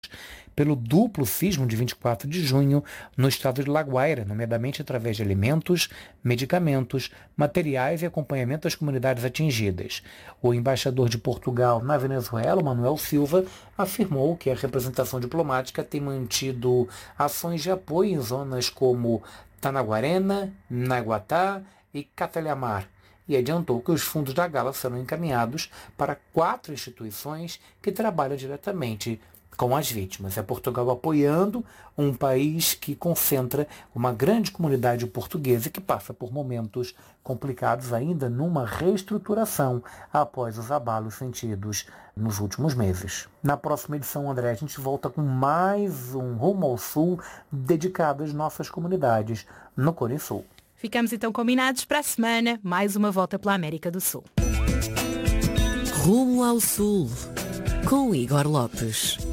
pelo duplo sismo de 24 de junho no estado de La Guaira, nomeadamente através de alimentos, medicamentos, materiais e acompanhamento das comunidades atingidas. O embaixador de Portugal na Venezuela, Manuel Silva, afirmou que a representação diplomática tem mantido ações de apoio em zonas como Tanaguarena, Naguatá e Catalhamar, e adiantou que os fundos da Gala serão encaminhados para 4 instituições que trabalham diretamente com as vítimas. É Portugal apoiando um país que concentra uma grande comunidade portuguesa que passa por momentos complicados ainda numa reestruturação após os abalos sentidos nos últimos meses. Na próxima edição, André, a gente volta com mais um Rumo ao Sul dedicado às nossas comunidades no Cone Sul. Ficamos então combinados para a semana, mais uma volta pela América do Sul. Rumo ao Sul, com Igor Lopes.